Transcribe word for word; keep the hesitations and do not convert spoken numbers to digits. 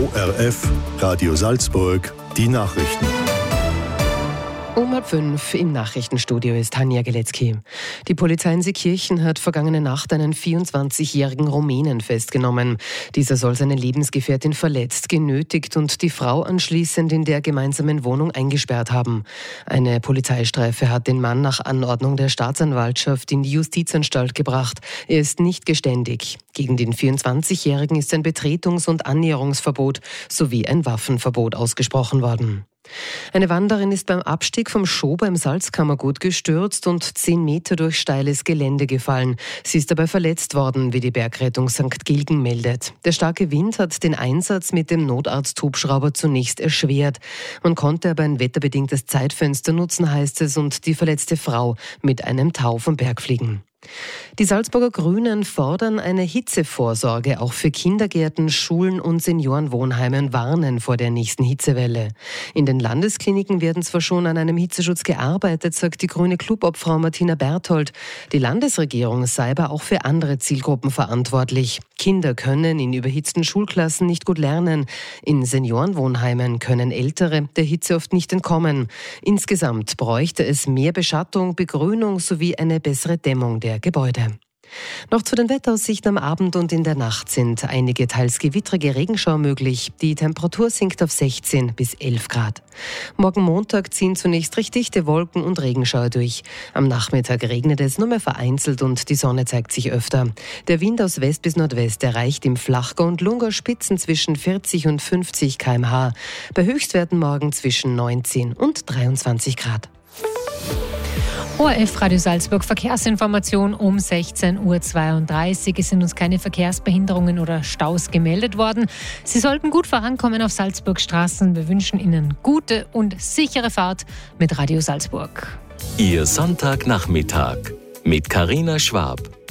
O R F, Radio Salzburg, die Nachrichten. Um halb fünf im Nachrichtenstudio ist Tanja Geletzky. Die Polizei in Seekirchen hat vergangene Nacht einen vierundzwanzigjährigen Rumänen festgenommen. Dieser soll seine Lebensgefährtin verletzt, genötigt und die Frau anschließend in der gemeinsamen Wohnung eingesperrt haben. Eine Polizeistreife hat den Mann nach Anordnung der Staatsanwaltschaft in die Justizanstalt gebracht. Er ist nicht geständig. Gegen den vierundzwanzigjährigen ist ein Betretungs- und Annäherungsverbot sowie ein Waffenverbot ausgesprochen worden. Eine Wanderin ist beim Abstieg vom Schober im Salzkammergut gestürzt und zehn Meter durch steiles Gelände gefallen. Sie ist dabei verletzt worden, wie die Bergrettung Sankt Gilgen meldet. Der starke Wind hat den Einsatz mit dem Notarzthubschrauber zunächst erschwert. Man konnte aber ein wetterbedingtes Zeitfenster nutzen, heißt es, und die verletzte Frau mit einem Tau vom Berg fliegen. Die Salzburger Grünen fordern eine Hitzevorsorge auch für Kindergärten, Schulen und Seniorenwohnheime und warnen vor der nächsten Hitzewelle. In den Landeskliniken werden zwar schon an einem Hitzeschutz gearbeitet, sagt die grüne Clubobfrau Martina Berthold. Die Landesregierung sei aber auch für andere Zielgruppen verantwortlich. Kinder können in überhitzten Schulklassen nicht gut lernen. In Seniorenwohnheimen können Ältere der Hitze oft nicht entkommen. Insgesamt bräuchte es mehr Beschattung, Begrünung sowie eine bessere Dämmung der Gebäude. Noch zu den Wetteraussichten am Abend und in der Nacht sind einige teils gewittrige Regenschauer möglich. Die Temperatur sinkt auf sechzehn bis elf Grad. Morgen Montag ziehen zunächst recht dichte Wolken und Regenschauer durch. Am Nachmittag regnet es nur mehr vereinzelt und die Sonne zeigt sich öfter. Der Wind aus West bis Nordwest erreicht im Flachgau und Lungau Spitzen zwischen vierzig und fünfzig Kilometer pro Stunde. Bei Höchstwerten morgen zwischen neunzehn und dreiundzwanzig Grad. O R F Radio Salzburg Verkehrsinformation um sechzehn Uhr zweiunddreißig. Es sind uns keine Verkehrsbehinderungen oder Staus gemeldet worden. Sie sollten gut vorankommen auf Salzburg Straßen. Wir wünschen Ihnen gute und sichere Fahrt mit Radio Salzburg. Ihr Sonntagnachmittag mit Carina Schwab.